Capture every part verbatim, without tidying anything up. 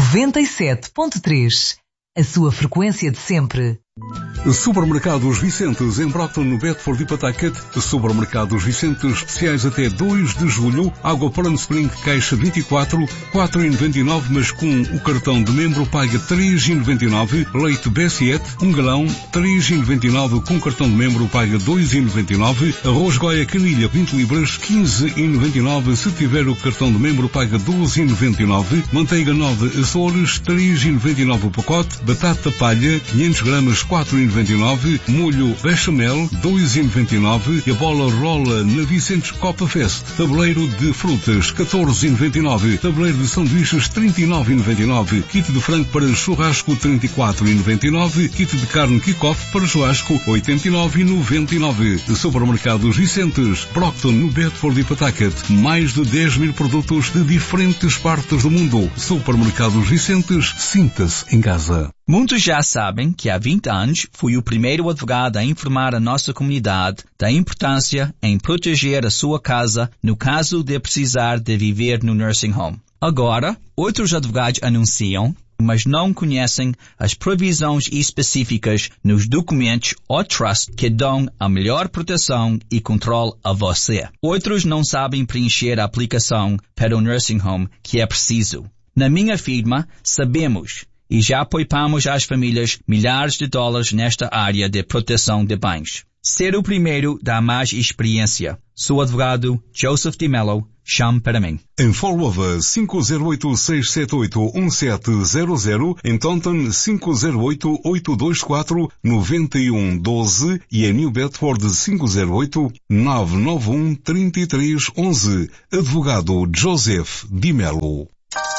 noventa e sete ponto três. A sua frequência de sempre. Supermercados Vicentes em Brockton, no Bedford e Pawtucket. Supermercados Vicentes especiais até dois de julho. Água Palm Spring caixa vinte e quatro, quatro e noventa e nove, mas com o cartão de membro paga três e noventa e nove. Leite Bessiette, um galão, três e noventa e nove, com cartão de membro paga dois e noventa e nove. Arroz Goia Canilha vinte libras, quinze e noventa e nove. Se tiver o cartão de membro paga doze e noventa e nove. Manteiga nove Açores, três e noventa e nove o pacote. Batata palha, quinhentos gramas, quatro e noventa e nove. Molho bechamel, dois e noventa e nove. E a bola rola na Vicentes Copa Fest. Tabuleiro de frutas, catorze e noventa e nove. Tabuleiro de sanduíches, trinta e nove e noventa e nove. Kit de frango para churrasco, trinta e quatro e noventa e nove. Kit de carne kick-off para churrasco, oitenta e nove e noventa e nove. Supermercados Vicentes, Brockton, no Bedford e Pawtucket. Mais de dez mil produtos de diferentes partes do mundo. Supermercados Vicentes, sinta-se em casa. Muitos já sabem que há vinte anos fui o primeiro advogado a informar a nossa comunidade da importância em proteger a sua casa no caso de precisar de viver no nursing home. Agora, outros advogados anunciam, mas não conhecem as provisões específicas nos documentos ou trust que dão a melhor proteção e controle a você. Outros não sabem preencher a aplicação para o nursing home que é preciso. Na minha firma, sabemos e já poupamos às famílias milhares de dólares nesta área de proteção de bens. Ser o primeiro dá mais experiência. Sou advogado Joseph Di Mello. Chame para mim. Em Fall River, cinco zero oito, seis sete oito, um sete zero zero. Em Taunton, cinco zero oito, oito dois quatro, nove um um dois. E em New Bedford, cinco zero oito, nove nove um, três três um um. Advogado Joseph Di Mello.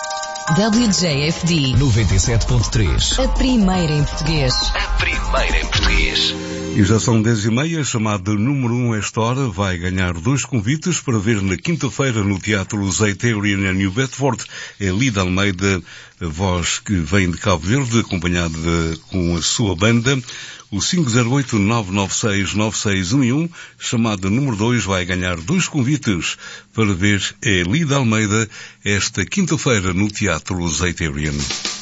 W J F D noventa e sete ponto três. A primeira em português. A primeira em português. E já são dez e meia, chamada número um esta hora, vai ganhar dois convites para ver na quinta-feira no Teatro Zeiterion em New Bedford. É Lida Almeida, a voz que vem de Cabo Verde, acompanhada com a sua banda. O cinco zero oito, nove nove seis, nove seis um um, chamada número dois, vai ganhar dois convites para ver a Lida Almeida esta quinta-feira no Teatro Zeiterion.